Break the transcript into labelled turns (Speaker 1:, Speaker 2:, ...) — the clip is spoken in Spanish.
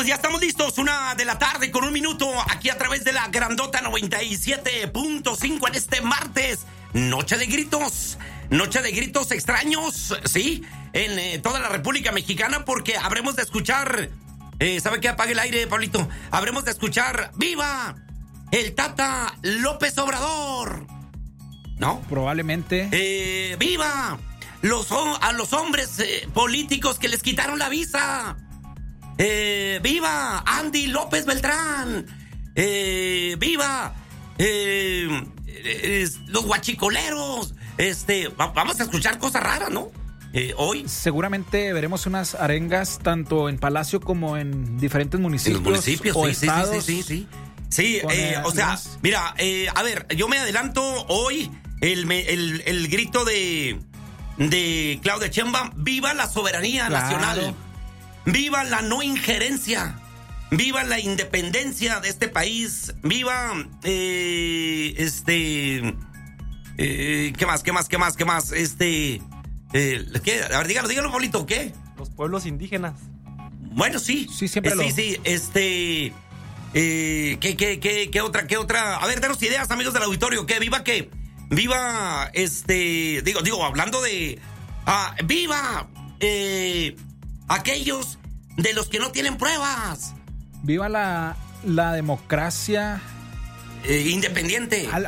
Speaker 1: ya estamos listos. 1:00 p.m. con 1 minuto. Aquí a través de la grandota 97.5 en este martes. Noche de gritos. Noche de gritos extraños, ¿sí? En toda la República Mexicana, porque habremos de escuchar... ¿sabe qué? Apague el aire, Pablito. Habremos de escuchar ¡Viva el Tata López Obrador! ¿No?
Speaker 2: Probablemente.
Speaker 1: ¡Viva a los hombres políticos que les quitaron la visa! ¡Viva Andy López Beltrán! ¡Viva los guachicoleros! Vamos a escuchar cosas raras, ¿no? Hoy.
Speaker 2: Seguramente veremos unas arengas tanto en Palacio como en diferentes municipios.
Speaker 1: En los municipios,
Speaker 2: o
Speaker 1: sí,
Speaker 2: estados.
Speaker 1: Sí, o sea, mira, a ver, yo me adelanto hoy el grito de Claudia Sheinbaum: ¡viva la soberanía nacional! ¡Viva la no injerencia! ¡Viva la independencia de este país! ¡Viva ¿qué más? ¿Qué? A ver, dígalo, Pablito, ¿qué?
Speaker 3: Los pueblos indígenas.
Speaker 1: Bueno, sí.
Speaker 2: Sí, siempre lo...
Speaker 1: Sí, ¿qué otra? A ver, danos ideas, amigos del auditorio. Viva, digo, hablando de... ¡viva! Aquellos de los que no tienen pruebas.
Speaker 2: ¡Viva la democracia!
Speaker 1: Independiente.